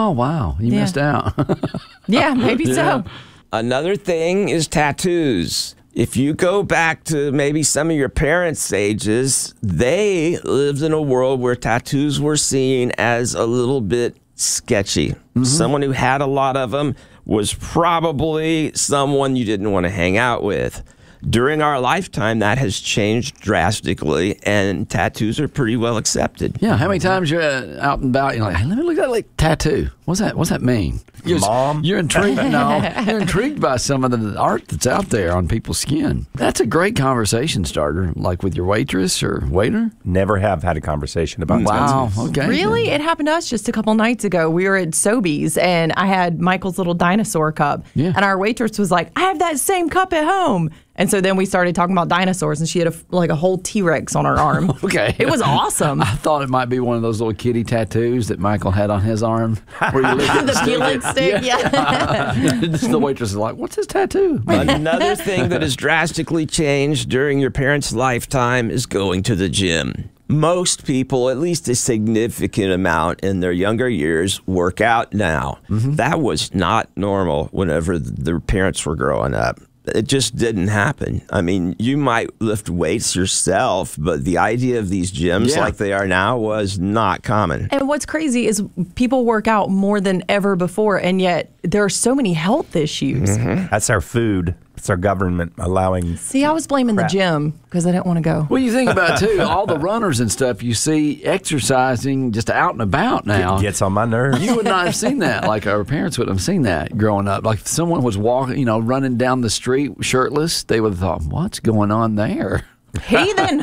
Oh, wow. You missed out. Yeah, maybe so. Another thing is tattoos. If you go back to maybe some of your parents' ages, they lived in a world where tattoos were seen as a little bit sketchy. Someone who had a lot of them was probably someone you didn't want to hang out with. During our lifetime, that has changed drastically, and tattoos are pretty well accepted. Yeah, how many times you're out and about, you're like, hey, let me look at that tattoo. What's that mean? Mom? You're intrigued. No, you're intrigued by some of the art that's out there on people's skin. That's a great conversation starter, like with your waitress or waiter. Never have had a conversation about tattoos. Wow, okay. Really? It happened to us just a couple nights ago. We were at Sobeys, and I had Michael's little dinosaur cup. Yeah. And our waitress was like, I have that same cup at home. And so then we started talking about dinosaurs, and she had a whole T-Rex on her arm. Okay. It was awesome. I thought it might be one of those little kitty tattoos that Michael had on his arm. Where you look at The peeling stick, yeah. The waitress is like, what's his tattoo? Another thing that has drastically changed during your parents' lifetime is going to the gym. Most people, at least a significant amount in their younger years, work out now. That was not normal whenever their parents were growing up. It just didn't happen. I mean, you might lift weights yourself, but the idea of these gyms like they are now was not common. And what's crazy is people work out more than ever before, and yet there are so many health issues. That's our food. It's our government allowing. See, I was blaming the gym because I didn't want to go. Well, you think about, too, all the runners and stuff you see exercising just out and about now. It gets on my nerves. You would not have seen that. Like, our parents wouldn't have seen that growing up. Like, if someone was walking, running down the street shirtless, they would have thought, what's going on there? Heathen.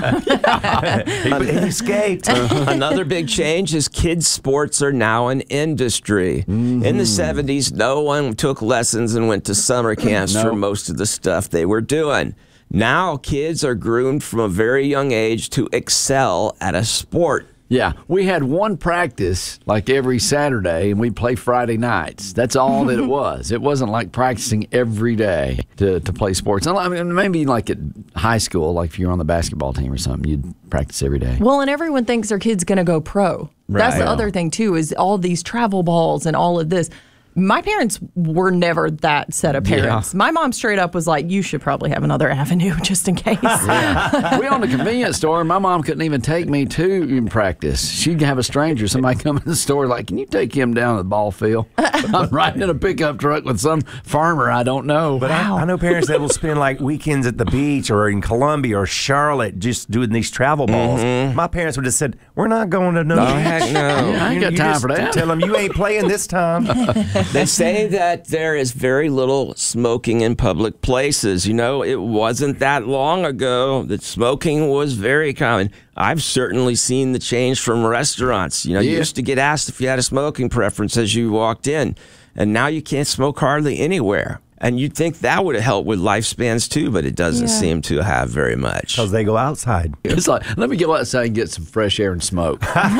He escaped. Another big change is kids' sports are now an industry. In the 70s, no one took lessons and went to summer camps for most of the stuff they were doing. Now, kids are groomed from a very young age to excel at a sport. Yeah, we had one practice like every Saturday, and we'd play Friday nights. That's all that it was. It wasn't like practicing every day to play sports. I mean, maybe like at high school, like if you're on the basketball team or something, you'd practice every day. Well, and everyone thinks their kid's going to go pro. That's the other thing, too, is all these travel balls and all of this. My parents were never that set of parents. My mom straight up was like, you should probably have another avenue just in case. We owned a convenience store, and my mom couldn't even take me to practice. She'd have a stranger, somebody come in the store, like, can you take him down to the ball field? I'm riding in a pickup truck with some farmer I don't know. But I know parents that will spend like weekends at the beach or in Columbia or Charlotte just doing these travel balls. My parents would have said, we're not going to no beach. Heck no. I ain't got time for that. Tell them you ain't playing this time. They say that there is very little smoking in public places. It wasn't that long ago that smoking was very common. I've certainly seen the change from restaurants. You used to get asked if you had a smoking preference as you walked in, and now you can't smoke hardly anywhere. And you'd think that would have helped with lifespans too, but it doesn't seem to have very much. Because they go outside. It's like, let me go outside and get some fresh air and smoke.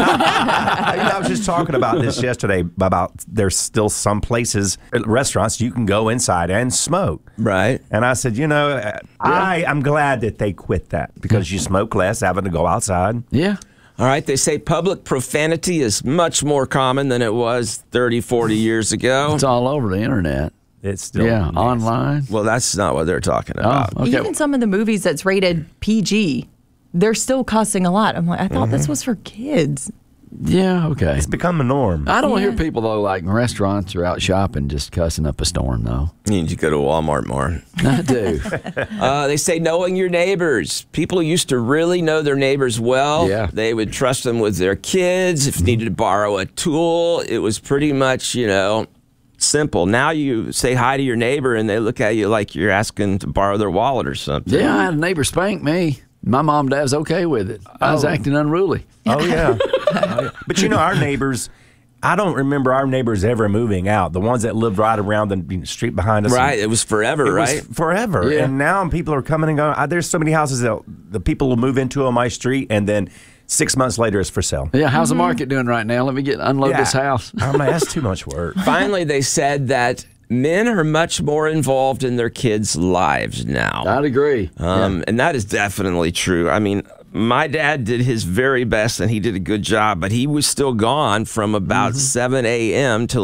I was just talking about this yesterday, about there's still some places, restaurants, you can go inside and smoke. Right. And I said, I'm glad that they quit that because you smoke less having to go outside. Yeah. All right, they say public profanity is much more common than it was 30, 40 years ago. It's all over the internet. It's still online. Well, that's not what they're talking about. Oh, okay. Even some of the movies that's rated PG, they're still cussing a lot. I'm like, I thought this was for kids. Yeah, okay. It's become a norm. I don't hear people, though, like in restaurants or out shopping just cussing up a storm, though. You need to go to Walmart more. I do. They say knowing your neighbors. People used to really know their neighbors well. Yeah. They would trust them with their kids. If needed to borrow a tool, it was pretty much, simple. Now you say hi to your neighbor and they look at you like you're asking to borrow their wallet or something. Yeah, I had a neighbor spank me. My mom and dad was okay with it. I was acting unruly. Oh, yeah. But our neighbors, I don't remember our neighbors ever moving out. The ones that lived right around the street behind us. Right. It was forever, right? Was forever. Yeah. And now people are coming and going. There's so many houses that the people will move into on my street and then 6 months later it's for sale. Yeah, how's the market doing right now? Let me unload this house. I'm like, that's too much work. Finally, they said that men are much more involved in their kids' lives now. I'd agree. And that is definitely true. I mean, my dad did his very best and he did a good job, but he was still gone from about 7 a.m. till